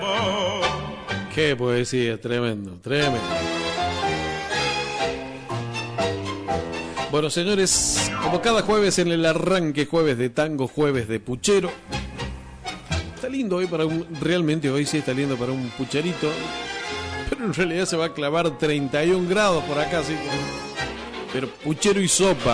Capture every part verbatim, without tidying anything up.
Qué poesía, tremendo, tremendo. Bueno, señores, como cada jueves en el arranque, jueves de tango, jueves de puchero. Está lindo hoy para un... Realmente hoy sí está lindo para un pucherito. Pero en realidad se va a clavar treinta y un grados por acá, así que... Pero puchero y sopa.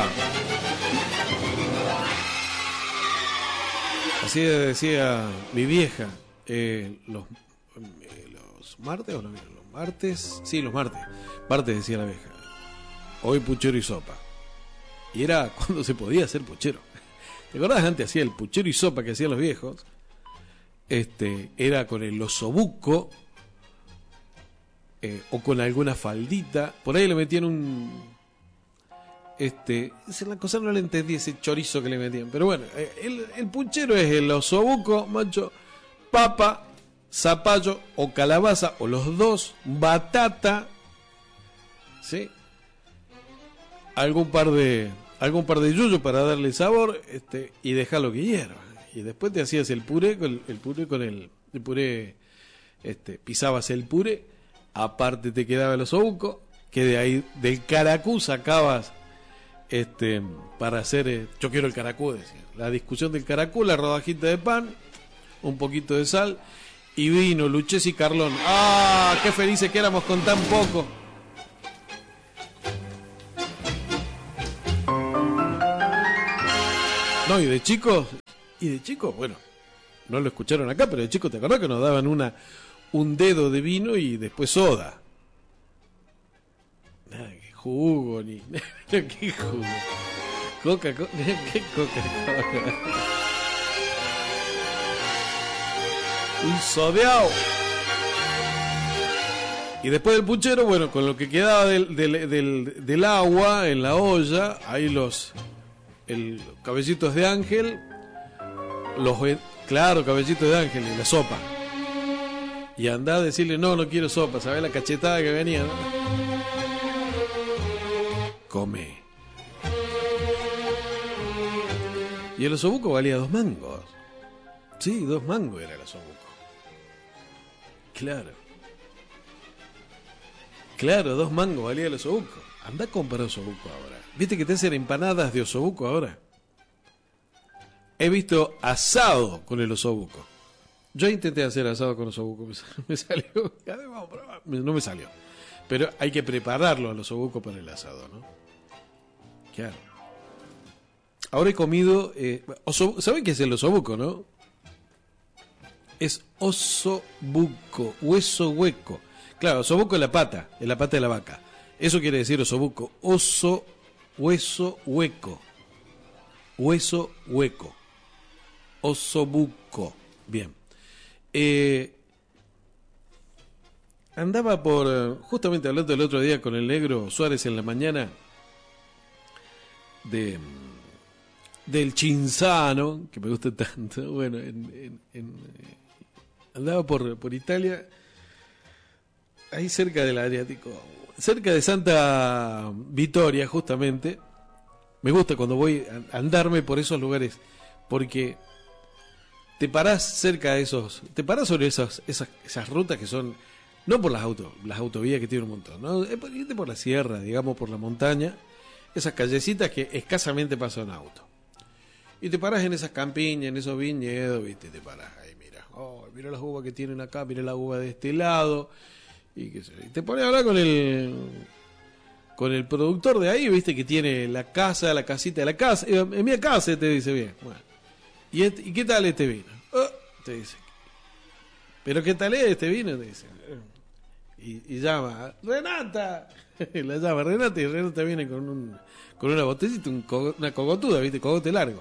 Así decía mi vieja. Eh, los, eh, los martes o los, los martes. Sí, los martes. Martes decía la vieja. Hoy puchero y sopa. Y era cuando se podía hacer puchero. ¿Te acordás? Antes hacía el puchero y sopa que hacían los viejos. Este, era con el osobuco. Eh, o con alguna faldita. Por ahí le metían un... Este, esa la cosa no le entendí, ese chorizo que le metían. Pero bueno, el, el puchero es el osobuco, macho, papa, zapallo o calabaza, o los dos, batata, ¿sí? Algún par de algún par de yuyo para darle sabor, este, y dejarlo que hierva. Y después te hacías el puré con el puré con el, el puré, este, pisabas el puré, aparte te quedaba el osobuco, que de ahí del caracú sacabas este para hacer eh, yo quiero el caracú, decía. La discusión del caracú, la rodajita de pan, un poquito de sal y vino, Luchés y Carlón. ¡Ah! ¡Qué felices que éramos con tan poco! No, y de chicos, y de chicos, bueno, no lo escucharon acá, pero de chicos, ¿te acordás que nos daban una un dedo de vino y después soda? Nada, qué jugo, ni... ¿Qué jugo? Coca-Cola, ¿qué Coca-Cola? Un sodeado. Y después del puchero, bueno, con lo que quedaba del, del, del, del agua en la olla, ahí los... El, los cabellitos de ángel, los... Claro, cabellitos de ángel y la sopa. Y andá a decirle, no, no quiero sopa, ¿sabés la cachetada que venía, no? Come. Y el osobuco valía dos mangos. Sí, dos mangos era el osobuco. Claro. Claro, dos mangos valía el osobuco. Andá a comprar osobuco ahora. ¿Viste que te hacen empanadas de osobuco ahora? He visto asado con el osobuco. Yo intenté hacer asado con osobuco. Me salió... No me salió. Pero hay que prepararlo al osobuco para el asado, ¿no? Claro. Ahora he comido... Eh, oso, ¿saben qué es el osobuco, no? Es osobuco, hueso hueco. Claro, osobuco es la pata, es la pata de la vaca. Eso quiere decir osobuco. Oso, hueso hueco. Hueso hueco. Osobuco. Bien. Eh... Andaba por, justamente hablando el otro día con el negro Suárez en la mañana, de del Chinzano, que me gusta tanto. Bueno, en, en, en, andaba por, por Italia, ahí cerca del Adriático, cerca de Santa Vitoria, justamente. Me gusta cuando voy a andarme por esos lugares, porque te parás cerca de esos, te parás sobre esas, esas, esas rutas que son... No por las autos, las autovías que tienen un montón, ¿no? Es por irte por la sierra, digamos, por la montaña, esas callecitas que escasamente pasa un auto. Y te parás en esas campiñas, en esos viñedos, ¿viste? Te parás ahí, mira, oh, mira las uvas que tienen acá, mira la uva de este lado, y qué sé yo. Y te pones a hablar con el con el productor de ahí, ¿viste? Que tiene la casa, la casita de la casa, en mi casa, te dice bien. Bueno, ¿y, este, ¿y qué tal este vino? Oh, te dice. ¿Pero qué tal es este vino? Te dice. Y, y llama, Renata, la llama Renata, y Renata viene con un con una botellita, un cogo, una cogotuda, ¿viste? Cogote largo.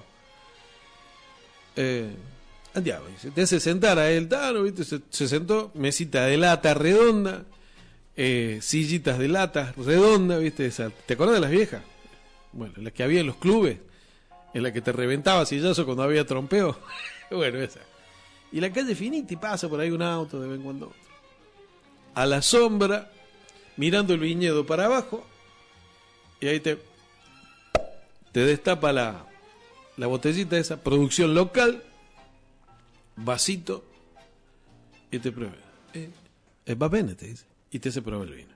Eh, andiamo, dice, te hace sentar a él, Tano, ¿viste? Se, se sentó, mesita de lata redonda, eh, sillitas de lata redonda, ¿viste? Esa, ¿te acordás de las viejas? Bueno, las que había en los clubes, en la que te reventaba sillazo cuando había trompeo. Bueno, esa. Y la calle finita y pasa por ahí un auto de vez en cuando. A la sombra, mirando el viñedo para abajo, y ahí te, te destapa la, la botellita esa, producción local, vasito, y te prueba. Eh, eh, va bene, te dice. Y te hace probar el vino.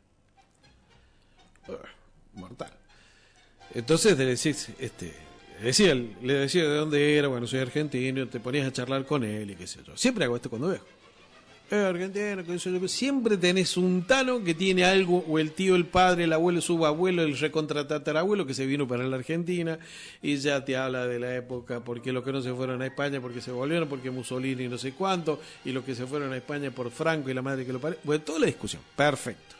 Uh, mortal. Entonces le decís, este, le decía, le decía de dónde era, bueno, soy argentino, te ponías a charlar con él y qué sé yo. Siempre hago esto cuando veo. Eh, argentino, qué sé yo. Siempre tenés un tano que tiene algo, o el tío, el padre, el abuelo, el subabuelo, el recontratatarabuelo que se vino para la Argentina y ya te habla de la época, porque los que no se fueron a España porque se volvieron, porque Mussolini no sé cuánto, y los que se fueron a España por Franco y la madre que lo parió. Bueno, toda la discusión. Perfecto.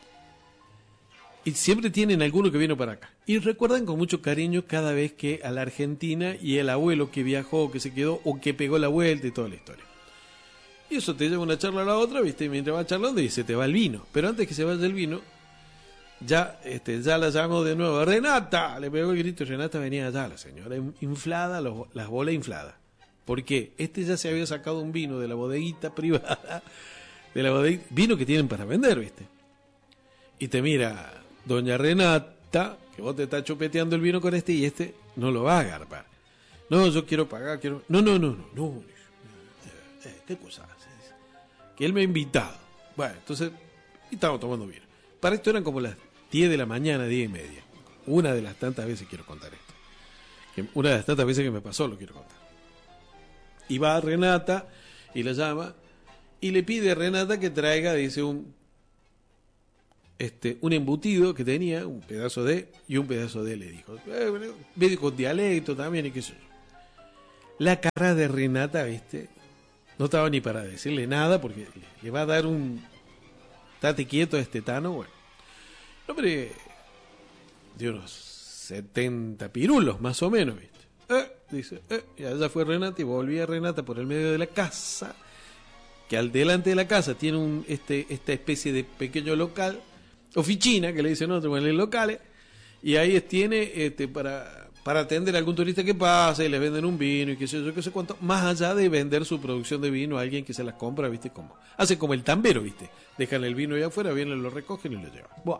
Y siempre tienen alguno que vino para acá. Y recuerdan con mucho cariño cada vez que a la Argentina y el abuelo que viajó, que se quedó, o que pegó la vuelta y toda la historia. Y eso te lleva una charla a la otra, ¿viste? Y mientras va charlando y se te va el vino. Pero antes que se vaya el vino, ya este ya la llamó de nuevo. ¡Renata! Le pegó el grito y Renata venía allá, la señora inflada, los, las bolas infladas. ¿Por qué? Este ya se había sacado un vino de la bodeguita privada, de la bodeguita, vino que tienen para vender, ¿viste? Y te mira doña Renata, que vos te estás chupeteando el vino con este y este no lo va a agarpar. No, yo quiero pagar, quiero... No, no, no, no, no. Eh, ¿Qué cosa haces? Que él me ha invitado. Bueno, entonces, y estábamos tomando vino. Para esto eran como las diez de la mañana, diez y media. Una de las tantas veces quiero contar esto. Que una de las tantas veces que me pasó lo quiero contar. Y va a Renata y la llama y le pide a Renata que traiga, dice, un este un embutido que tenía, un pedazo de, y un pedazo de, le dijo. Eh, medio con dialecto también y qué sé yo. La cara de Renata, ¿viste? No estaba ni para decirle nada porque le va a dar un tate quieto a este tano. Bueno, hombre, de unos setenta pirulos más o menos, ¿viste? Eh, dice, eh, y allá fue Renata y volvía Renata por el medio de la casa, que al delante de la casa tiene un este esta especie de pequeño local, oficina, que le dicen otros, en los locales, y ahí tiene este para... para atender a algún turista que pasa y le venden un vino y qué sé yo, qué sé cuánto, más allá de vender su producción de vino a alguien que se las compra, ¿viste? Como hace como el tambero, ¿viste? Dejan el vino ahí afuera, vienen, lo recogen y lo llevan. Buah.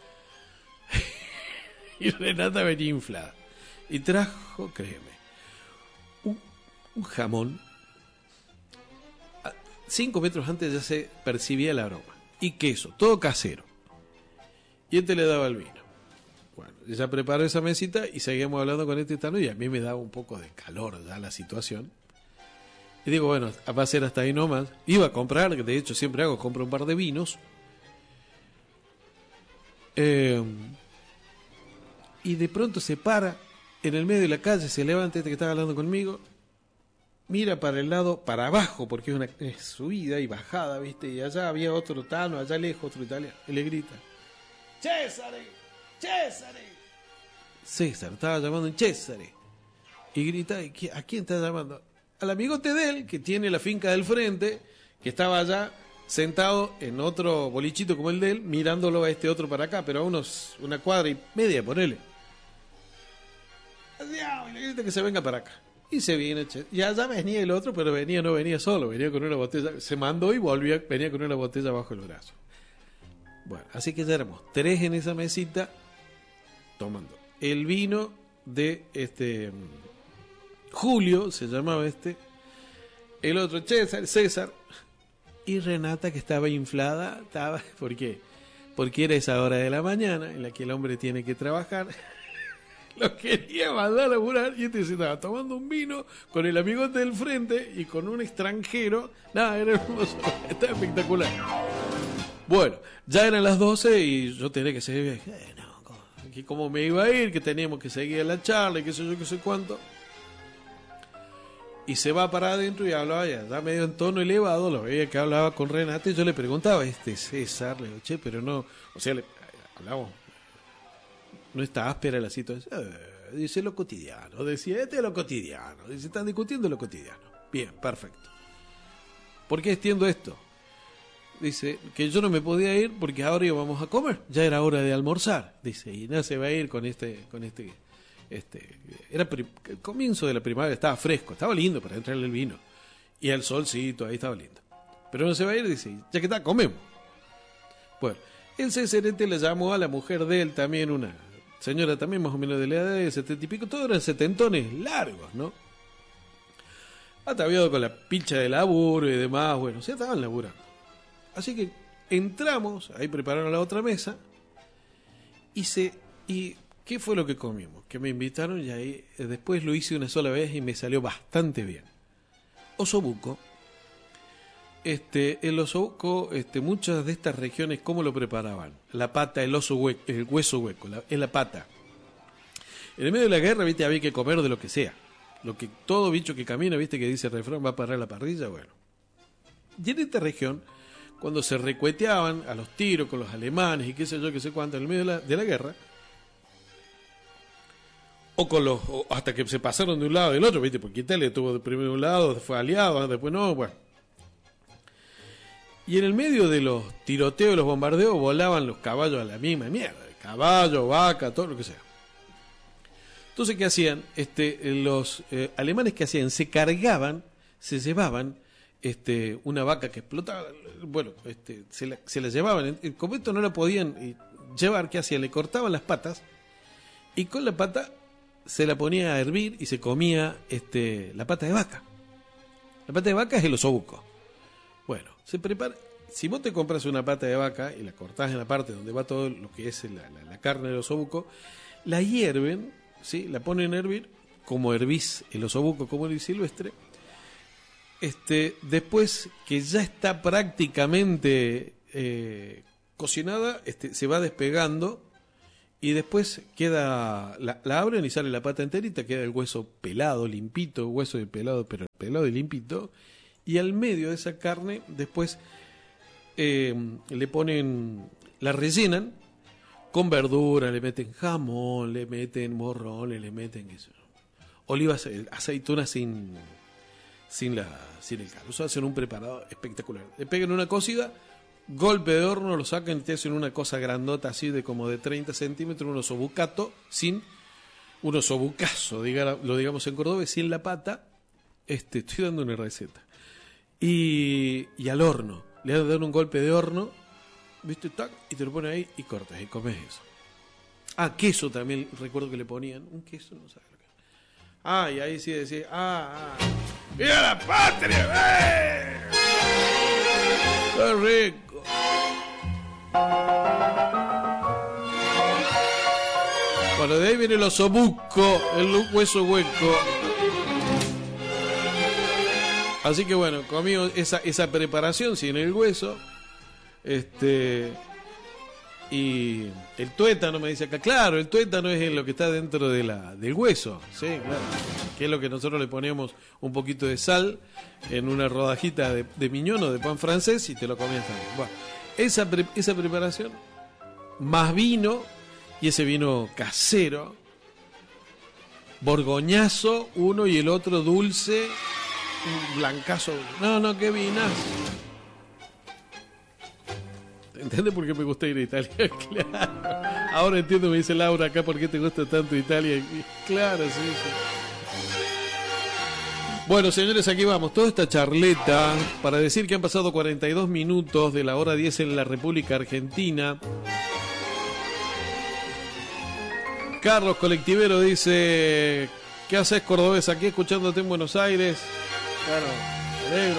Y Renata venía inflada. Y trajo, créeme, un, un jamón. A cinco metros antes ya se percibía el aroma. Y queso, todo casero. Y él te le daba el vino. Bueno, ella preparó esa mesita y seguíamos hablando con este tano y a mí me daba un poco de calor ya la situación. Y digo, bueno, va a ser hasta ahí nomás. Iba a comprar, que de hecho siempre hago, compro un par de vinos. Eh, y de pronto se para en el medio de la calle, se levanta este que estaba hablando conmigo, mira para el lado, para abajo, porque es una es subida y bajada, ¿viste? Y allá había otro tano, allá lejos otro italiano, y le grita, ¡Césare! ¡Césare! César, estaba llamando en Césare. Y grita, ¿a quién está llamando? Al amigote de él, que tiene la finca del frente, que estaba allá sentado en otro bolichito como el de él, mirándolo a este otro para acá, pero a unos una cuadra y media, ponele. Y le grita que se venga para acá. Y se viene, y allá venía el otro, pero venía, no venía solo, venía con una botella, se mandó y volvía, venía con una botella bajo el brazo. Bueno, así que ya éramos tres en esa mesita tomando el vino de este Julio, se llamaba este, el otro César, César, y Renata, que estaba inflada, estaba, ¿por qué? Porque era esa hora de la mañana en la que el hombre tiene que trabajar. Lo quería mandar a laburar y este se estaba tomando un vino con el amigote del frente y con un extranjero. Nada, era hermoso, estaba espectacular. Bueno, ya eran las doce y yo tenía que seguir, eh, no, que cómo me iba a ir, que teníamos que seguir la charla y qué sé yo, qué sé cuánto. Y se va para adentro y hablaba ya, ya medio en tono elevado, lo veía que hablaba con Renata y yo le preguntaba, este César, le digo, che, pero no, o sea, le, hablamos, no está áspera la situación, eh, dice lo cotidiano, decía, este es lo cotidiano, dice, están discutiendo lo cotidiano. Bien, perfecto. ¿Por qué extiendo esto? Dice que yo no me podía ir porque ahora íbamos a comer, ya era hora de almorzar, dice, y no se va a ir con este, con este, este, era pri- el comienzo de la primavera, estaba fresco, estaba lindo para entrarle el vino, y el solcito, ahí estaba lindo, pero no se va a ir, dice, ya que está, comemos. Bueno, el Cesarete le llamó a la mujer de él también, una señora también más o menos de la edad de setenta y pico, todos eran setentones largos, ¿no? ataviado con la pilcha de laburo y demás, bueno, se estaban laburando. Así que entramos, ahí prepararon la otra mesa, y se y ¿qué fue lo que comimos? Que me invitaron y ahí eh, después lo hice una sola vez y me salió bastante bien. Osobuco. Este, el osobuco, este, muchas de estas regiones, ¿cómo lo preparaban? La pata, el oso hueco, el hueso hueco, la, es la pata. En el medio de la guerra, viste, había que comer de lo que sea. Lo que todo bicho que camina, viste, que dice el refrán, va a parar la parrilla, bueno. Y en esta región, cuando se recueteaban a los tiros con los alemanes y qué sé yo, qué sé cuánto, en el medio de la, de la guerra, o con los, o hasta que se pasaron de un lado del otro, viste, porque Italia estuvo de primero de un lado, fue aliado, después no, bueno. Y en el medio de los tiroteos y los bombardeos volaban los caballos a la misma mierda, caballo, vaca, todo lo que sea. Entonces, ¿qué hacían? Este, los eh, alemanes, ¿qué hacían? Se cargaban, se llevaban este, una vaca que explotaba, bueno, este, se, la, se la llevaban, como esto no la podían eh, llevar, ¿qué hacían? Le cortaban las patas y con la pata se la ponía a hervir y se comía este, la pata de vaca. La pata de vaca es el osobuco. Bueno, se prepara. Si vos te compras una pata de vaca y la cortás en la parte donde va todo lo que es la, la, la carne del osobuco, la hierven, ¿sí? La ponen a hervir, como hervís el osobuco como el silvestre. Este, después que ya está prácticamente eh, cocinada, este, se va despegando y después queda, la, la abren y sale la pata enterita, queda el hueso pelado, limpito, hueso de pelado, pero pelado y limpito. Y al medio de esa carne, después eh, le ponen, la rellenan con verdura, le meten jamón, le meten morrones, le meten eso, olivas, aceitunas sin, sin, la, sin el caldo. Eso hacen un preparado espectacular. Le pegan una cocida, golpe de horno, lo sacan y te hacen una cosa grandota así de como de treinta centímetros, un osobucato, sin, un osobucazo, diga, lo digamos en cordobés, sin la pata. Este, estoy dando una receta. Y, y al horno, le dan un golpe de horno, ¿viste? Tac, y te lo pones ahí y cortas y comes eso. Ah, queso también, recuerdo que le ponían. Un queso, no sabes lo que. Ah, y ahí sí decía, ah, ah. ¡Viva la patria! ¡Eh! ¡Qué rico! Bueno, de ahí viene el osobuco, el hueso hueco. Así que bueno, comí esa, esa preparación sin el hueso. Este. Y el tuétano me dice acá, claro, el tuétano es lo que está dentro de la, del hueso, sí, claro. Que es lo que nosotros le ponemos un poquito de sal en una rodajita de, de miñón o de pan francés y te lo comías también. Bueno, esa, pre, esa preparación, más vino, y ese vino casero, borgoñazo, uno y el otro dulce. Un blancazo. No, no, qué vinazo. ¿Entiendes por qué me gusta ir a Italia? Claro. Ahora entiendo, me dice Laura acá, por qué te gusta tanto Italia. Claro, sí, sí. Bueno, señores, aquí vamos. Toda esta charleta para decir que han pasado cuarenta y dos minutos de la hora diez en la República Argentina. Carlos Colectivero dice: ¿qué haces, cordobés? Aquí escuchándote en Buenos Aires. Claro, alegro.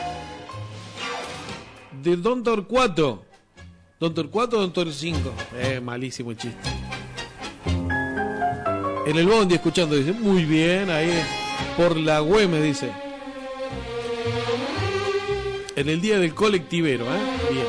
De Don Torcuato. ¿Don Torcuato o Don Torcinco? Eh, malísimo el chiste. En el bondi escuchando, dice, muy bien, ahí por la Güemes, dice. En el día del colectivero, ¿eh? Bien.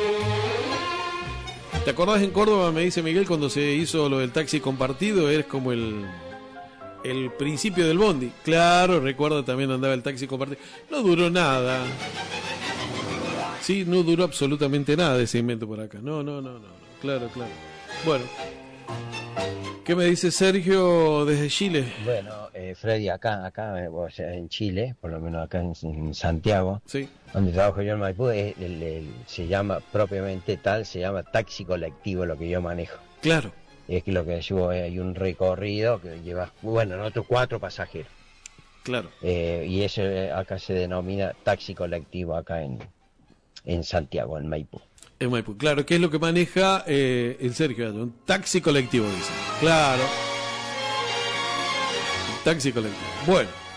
¿Te acordás en Córdoba, me dice Miguel, cuando se hizo lo del taxi compartido? Eres como el... el principio del bondi. Claro, recuerdo, también andaba el taxi compartido. No duró nada. Sí, no duró absolutamente nada ese invento por acá. No, no, no, no, no. Claro, claro. Bueno. ¿Qué me dice Sergio desde Chile? Bueno, eh, Freddy, acá, acá, o sea, en Chile, por lo menos acá en, en Santiago, sí, donde trabajo yo en Maipú, es, el, el, se llama propiamente tal, se llama taxi colectivo lo que yo manejo. Claro. Es que lo que llevo es, hay un recorrido que lleva, bueno, nosotros cuatro pasajeros. Claro. Eh, y eso acá se denomina taxi colectivo acá en, en Santiago, en Maipú. En Maipú, claro, que es lo que maneja eh, el Sergio, un taxi colectivo, dice. Claro. Taxi colectivo. Bueno.